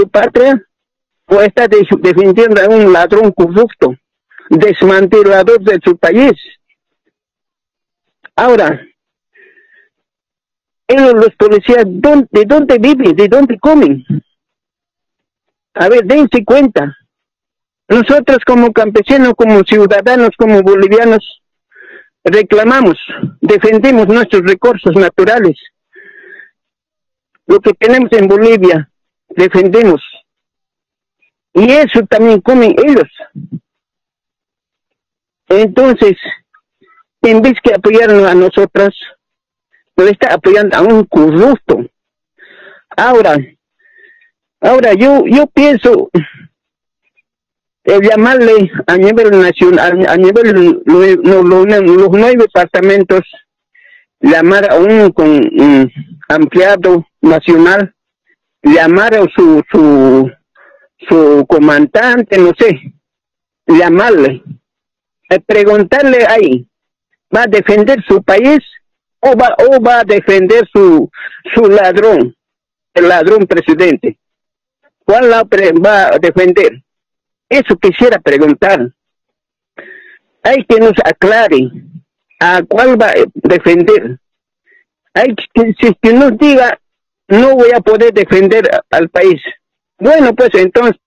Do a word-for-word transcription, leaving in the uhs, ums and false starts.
su patria o está de, defendiendo a un ladrón corrupto, desmantelador de su país? Ahora, ellos los policías, ¿de dónde viven? ¿De dónde comen? A ver, dense cuenta. Nosotros como campesinos, como ciudadanos, como bolivianos, reclamamos, defendemos nuestros recursos naturales. Lo que tenemos en Bolivia, defendemos. Y eso también comen ellos. Entonces, en vez que apoyarnos a nosotras, nos está apoyando a un corrupto. Ahora, ahora yo, yo pienso eh, llamarle a nivel nacional, a nivel lo, lo, lo, los nueve departamentos, llamar a un con um, ampliado nacional, llamar a su, su, su comandante, no sé, llamarle, eh, preguntarle ahí, ¿va a defender su país o va, o va a defender su, su ladrón, el ladrón presidente? ¿Cuál la va a defender? Eso quisiera preguntar. Hay que nos aclare a cuál va a defender. Hay que, si que nos diga, no voy a poder defender al país. Bueno, pues entonces